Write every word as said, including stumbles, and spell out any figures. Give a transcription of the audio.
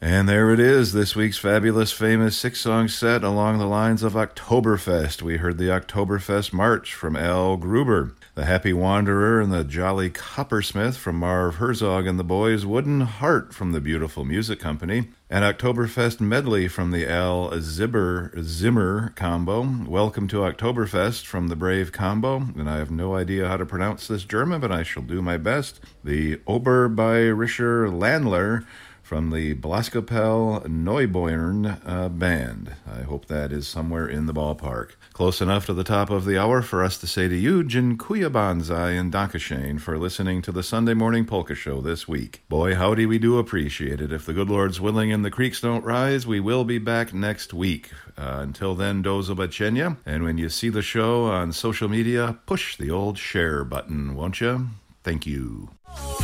And there it is, this week's fabulous, famous six-song set along the lines of Oktoberfest. We heard the Oktoberfest March from Al Gruber, the Happy Wanderer and the Jolly Coppersmith from Marv Herzog and the Boys, Wooden Heart from the Beautiful Music Company, an Oktoberfest medley from the Al Zibber, Zimmer combo, Welcome to Oktoberfest from the Brave Combo, and I have no idea how to pronounce this German, but I shall do my best, the Oberbayerischer Landler from the Blaskapelle Neuborn uh, Band. I hope that is somewhere in the ballpark. Close enough to the top of the hour for us to say to you, Dziękuję Banzai and Dankeschön for listening to the Sunday Morning Polka Show this week. Boy, howdy we do appreciate it. If the good Lord's willing and the creeks don't rise, we will be back next week. Uh, until then, do zobaczenia. And when you see the show on social media, push the old share button, won't you? Thank you.